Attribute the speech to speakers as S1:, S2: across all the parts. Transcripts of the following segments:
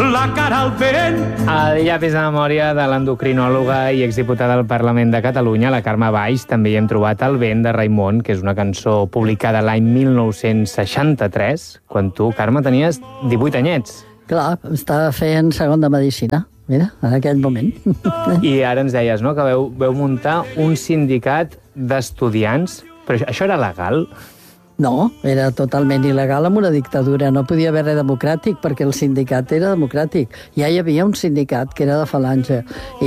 S1: la cara al vent.
S2: El llapis de memòria de l'endocrinòloga i exdiputada del Parlament de Catalunya, la Carme Valls. També hi hem trobat El vent, de Raimon, que és una cançó publicada l'any 1963, quan tu, Carme, tenies 18 anyets.
S3: Clar, estava fent segon de medicina, mira, en aquell moment.
S2: I ara ens deies, no?, que veu muntar un sindicat d'estudiants. Però això era legal?
S3: No, era totalment il·legal en una dictadura. No podia haver res democràtic perquè el sindicat era democràtic. Ja hi havia un sindicat que era de Falange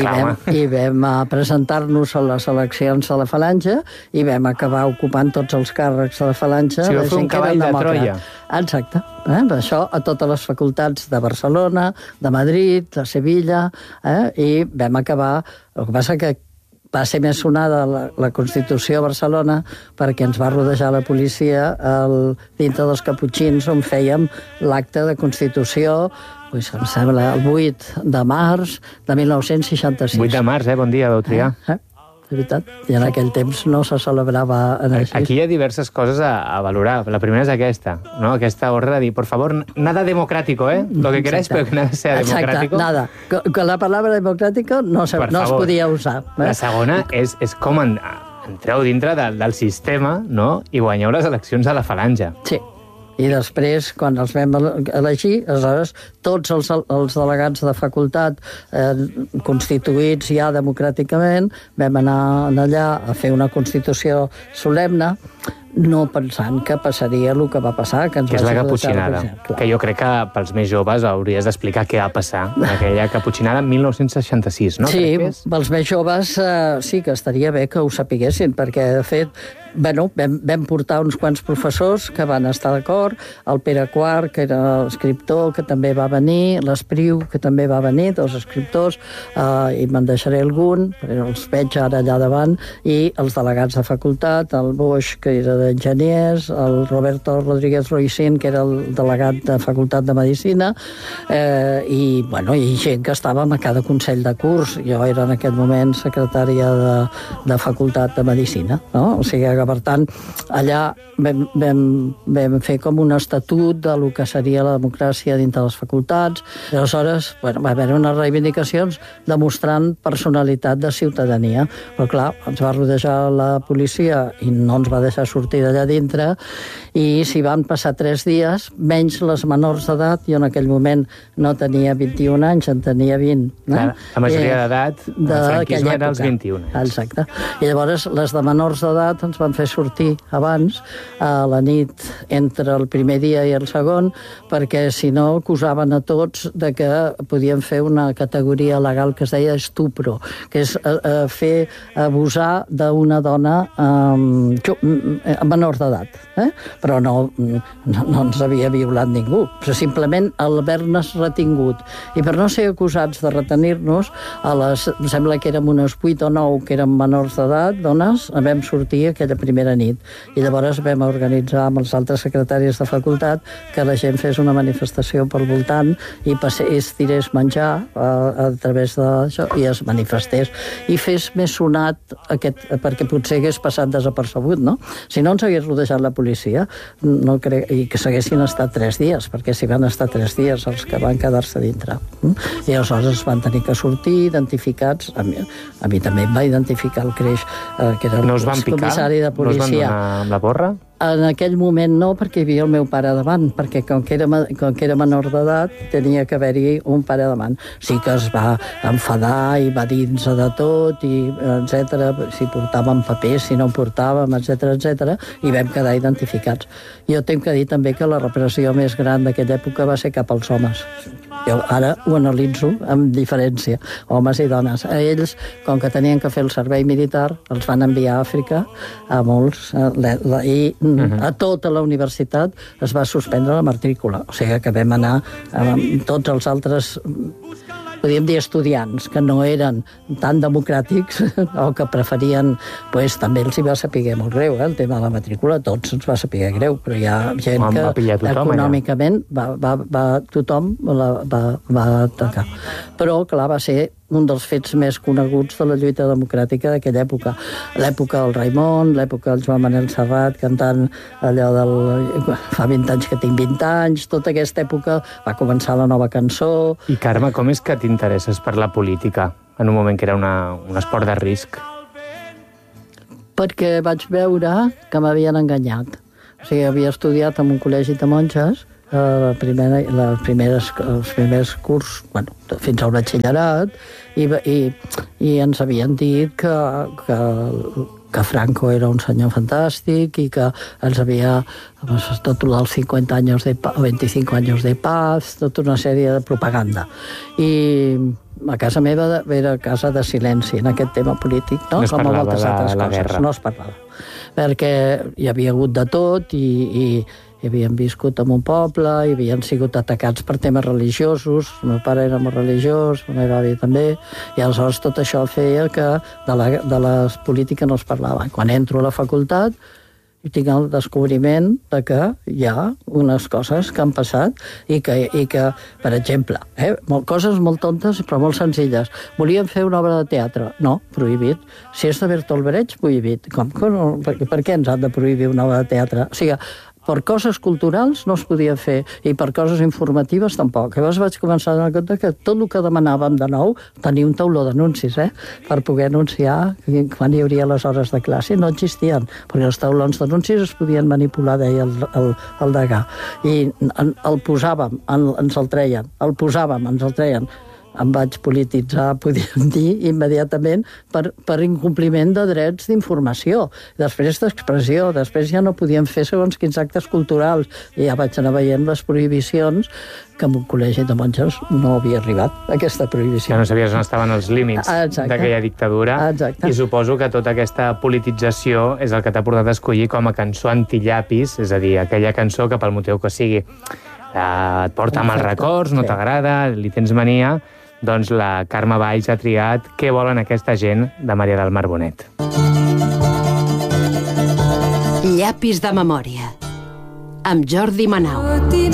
S3: i vam presentar-nos a les eleccions a la Falange i vam acabar ocupant tots els càrrecs de la Falange.
S2: Si va fer un cavall de Troia.
S3: Exacte. Això a totes les facultats de Barcelona, de Madrid, de Sevilla, i vam acabar... El que passa que va ser més sonada la Constitució a Barcelona perquè ens va rodejar la policia dintre dels Caputxins on fèiem l'acte de Constitució, em sembla, el 8 de març de 1966.
S2: 8 de març, bon dia, vau triar.
S3: De veritat. I en aquell temps no se celebrava així.
S2: Aquí hi ha diverses coses a valorar. La primera és aquesta, no? Aquesta ordre de dir, por favor, nada democrático, lo que queráis, pero que nada sea democrático.
S3: Exacte, nada. Que la palabra democrático no es podia usar.
S2: La segona és com entreu dintre del sistema, no?, i guanyeu les eleccions a la Falange.
S3: Sí. I després, quan els vam elegir, aleshores, tots els delegats de facultat constituïts ja democràticament, vam anar allà a fer una constitució solemne, no pensant que passaria el que va passar. Que
S2: és la caputxinada, que jo crec que pels més joves hauries d'explicar què va passar en aquella caputxinada en 1966, no?
S3: Sí, pels més joves sí que estaria bé que ho sapiguessin, perquè, de fet, vam portar uns quants professors que van estar d'acord, el Pere Quart, que era l'escriptor, que també va venir, l'Espriu, que també va venir, dos escriptors, i me'n deixaré algun, però els veig ara allà davant, i els delegats de facultat, el Boix, que era d'enginyers, el Roberto Rodríguez Roicín, que era el delegat de Facultat de Medicina, i gent que estàvem a cada consell de curs. Jo era en aquest moment secretària de Facultat de Medicina, no? O sigui que, per tant, allà vam fer com un estatut de lo que seria la democràcia dintre les facultats. Aleshores, va haver unes reivindicacions demostrant personalitat de ciutadania. Però, clar, ens va rodejar la policia i no ens va deixar sortir d'allà dintre, i s'hi van passar 3 dies, menys les menors d'edat. Jo en aquell moment no tenia 21 anys, en tenia 20.
S2: La majoria d'edat, el franquisme era els 21 anys.
S3: Exacte. I llavors les de menors d'edat ens van fer sortir abans, a la nit entre el primer dia i el segon, perquè si no acusaven a tots de que podien fer una categoria legal que es deia estupro, que és fer abusar d'una dona menor d'edat. Però no ens havia violat ningú, però simplement haver-nos retingut. I per no ser acusats de retenir-nos, em sembla que érem unes 8 o 9 que érem menors d'edat, dones, vam sortir aquella primera nit. I llavors vam organitzar amb els altres secretaris de facultat que la gent fes una manifestació pel voltant i es tirés menjar a través d'això i es manifestés. I fes més sonat perquè potser hagués passat desapercebut, no? Si no ens hagués rodejat la policia, no crec, i que s'haguessin estat 3 dies, perquè s'hi van estar 3 dies els que van quedar-se dintre. I aleshores es van tenir que sortir identificats. A mi també em va identificar el Creix, que era el comissari de policia.
S2: No us van donar amb la porra?
S3: En aquell moment no, perquè hi havia el meu pare davant, perquè com que era menor d'edat tenia que haver-hi un pare davant. Sí que es va enfadar i va dir-nos de tot, i etcètera, si portàvem papers, si no portàvem, etcètera, i vam quedar identificats. Jo tinc que dir també que la repressió més gran d'aquella època va ser cap als homes. Jo ara ho analitzo amb diferència, homes i dones. A ells, com que tenien que fer el servei militar, els van enviar a Àfrica, a molts, i a tota la universitat es va suspendre la matrícula. O sigui que vam anar amb tots els altres, podríem dir, estudiants que no eren tan democràtics o que preferien, també els hi va saber molt greu, el tema de la matrícula, tots ens va saber greu, però hi ha gent que econòmicament tothom va atacar. Però, clar, va ser un dels fets més coneguts de la lluita democràtica d'aquella època. L'època del Raimon, l'època del Joan Manel Serrat, cantant allò del fa 20 anys que tinc 20 anys, tota aquesta època va començar la nova cançó.
S2: I Carme, com és que t'interesses per la política en un moment que era un esport de risc?
S3: Perquè vaig veure que m'havien enganyat. O sigui, havia estudiat en un col·legi de monges els primers curs, bueno, fins al batxillerat, i ens havien dit que Franco era un senyor fantàstic i que ens havia tot dels 50 anys de 25 anys de paz, tota una sèrie de propaganda. I a casa meva era casa de silenci en aquest tema polític, no?
S2: No es parlava de la guerra.
S3: No es parlava, perquè hi havia hagut de tot i havien viscut en un poble, i havien sigut atacats per temes religiosos. El meu pare era molt religiós, la meva àvia també, i aleshores tot això feia que de la política no es parlava. Quan entro a la facultat, tinc el descobriment de que hi ha unes coses que han passat i que per exemple, coses molt tontes però molt senzilles. Volien fer una obra de teatre. No, prohibit. Si és de Bertolt Brecht, prohibit. Com que no? Per què ens han de prohibir una obra de teatre? O sigui, per coses culturals no es podia fer i per coses informatives tampoc. Llavors vaig començar a donar compte que tot el que demanàvem de nou, tenir un tauló d'anuncis, per poder anunciar quan hi hauria les hores de classe, no existien, perquè els taulons d'anuncis es podien manipular, deia el degà. I el posàvem, ens el treien, ens el treien. Em vaig polititzar, podríem dir, immediatament per incompliment de drets d'informació, després d'expressió, després ja no podíem fer segons quins actes culturals, i ja vaig anar veient les prohibicions, que en un col·legi de monges no havia arribat, aquesta prohibició.
S2: Ja no sabies on estaven els límits d'aquella dictadura.
S3: Exacte.
S2: I suposo que tota aquesta politització és el que t'ha portat a escollir com a cançó antillapis, és a dir, aquella cançó que pel motiu que sigui et porta mals records, no t'agrada, li tens mania. Doncs la Carme Valls ha triat Què volen aquesta gent, de Maria del Mar Bonet.
S1: Llapis de memòria, amb Jordi Manau.